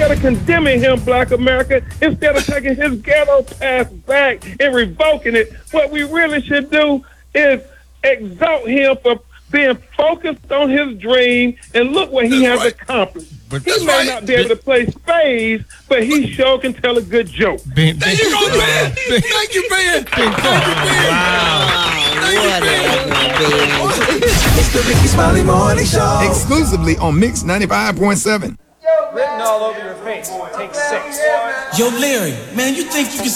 instead of condemning him, Black America, instead of taking his ghetto past back and revoking it, what we really should do is exalt him for being focused on his dream, and look what he has accomplished. But he may not be able to play spades, but he sure can tell a good joke. There you go, Ben. Thank you, Ben. Thank you, Ben. It's the Ricky Smiley Morning Show. Exclusively on Mix 95.7. Written all over your face. Take 6. Yo, Larry, man, you think you can